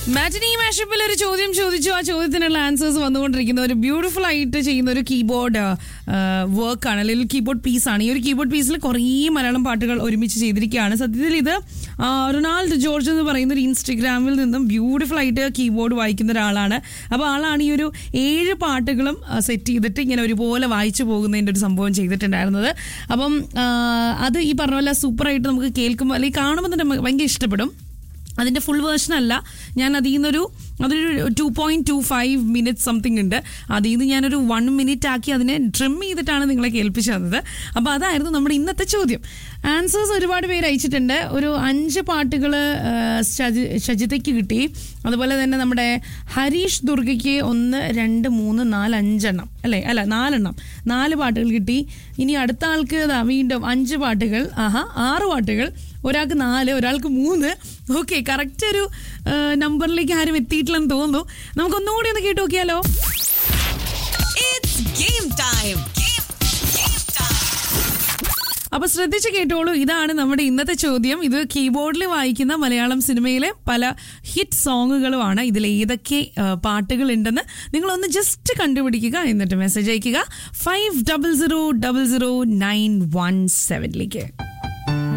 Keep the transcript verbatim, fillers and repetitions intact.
മാറ്റിനി മാഷപ്പിൽ ഒരു ചോദ്യം ചോദിച്ചു. ആ ചോദ്യത്തിനുള്ള ആൻസേഴ്സ് വന്നുകൊണ്ടിരിക്കുന്ന ഒരു ബ്യൂട്ടിഫുൾ ആയിട്ട് ചെയ്യുന്ന ഒരു കീബോർഡ് വർക്കാണ്, അല്ലെങ്കിൽ കീബോർഡ് പീസാണ്. ഈ ഒരു കീബോർഡ് പീസിൽ കുറേ മലയാളം പാട്ടുകൾ ഒരുമിച്ച് ചെയ്തിരിക്കുകയാണ്. സത്യത്തിൽ ഇത് റൊണാൾഡ് ജോർജ് എന്ന് പറയുന്ന ഒരു ഇൻസ്റ്റഗ്രാമിൽ നിന്നും ബ്യൂട്ടിഫുൾ ആയിട്ട് കീബോർഡ് വായിക്കുന്ന ഒരാളാണ്. അപ്പോൾ ആളാണ് ഈ ഒരു ഏഴ് പാട്ടുകളും സെറ്റ് ചെയ്തിട്ട് ഇങ്ങനെ ഒരുപോലെ വായിച്ചു പോകുന്നതിൻ്റെ ഒരു സംഭവം ചെയ്തിട്ടുണ്ടായിരുന്നത്. അപ്പം അത് ഈ പറഞ്ഞ പോലെ സൂപ്പറായിട്ട് നമുക്ക് കേൾക്കുമ്പോൾ അല്ലെങ്കിൽ കാണുമ്പോൾ തന്നെ ഭയങ്കര ഇഷ്ടപ്പെടും. അതിൻ്റെ ഫുൾ വേർഷൻ അല്ല, ഞാൻ അതിൽ നിന്നൊരു അതൊരു two point two five minute something ഉണ്ട്. അതിൽ നിന്ന് ഞാനൊരു വൺ മിനിറ്റ് ആക്കി അതിനെ ട്രിം ചെയ്തിട്ടാണ് നിങ്ങളെ കേൾപ്പിച്ചു തന്നത്. അപ്പോൾ അതായിരുന്നു നമ്മുടെ ഇന്നത്തെ ചോദ്യം. ആൻസേഴ്സ് ഒരുപാട് പേര് അയച്ചിട്ടുണ്ട്. ഒരു അഞ്ച് പാട്ടുകൾ ഷജിതയ്ക്ക് കിട്ടി. അതുപോലെ തന്നെ നമ്മുടെ ഹരീഷ് ദുർഗയ്ക്ക് ഒന്ന് രണ്ട് മൂന്ന് നാല് അഞ്ചെണ്ണം അല്ലേ അല്ല നാലെണ്ണം നാല് പാട്ടുകൾ കിട്ടി. ഇനി അടുത്ത ആൾക്ക് വീണ്ടും അഞ്ച് പാട്ടുകൾ, ആഹാ ആറ് പാട്ടുകൾ. ഒരാൾക്ക് നാല്, ഒരാൾക്ക് മൂന്ന്. ഓക്കെ, കറക്റ്റ് ഒരു നമ്പറിലേക്ക് ആരും എത്തിയിട്ടില്ലെന്ന് തോന്നുന്നു. നമുക്കൊന്നുകൂടി ഒന്ന് കേട്ട് നോക്കിയാലോ. അപ്പൊ ശ്രദ്ധിച്ച് കേട്ടോളൂ, ഇതാണ് നമ്മുടെ ഇന്നത്തെ ചോദ്യം. ഇത് കീബോർഡിൽ വായിക്കുന്ന മലയാളം സിനിമയിലെ പല ഹിറ്റ് സോങ്ങുകളുമാണ്. ഇതിൽ ഏതൊക്കെ പാട്ടുകൾ ഉണ്ടെന്ന് നിങ്ങളൊന്ന് ജസ്റ്റ് കണ്ടുപിടിക്കുക, എന്നിട്ട് മെസ്സേജ് അയക്കുക five double zero double zero nine one സെവനിലേക്ക്.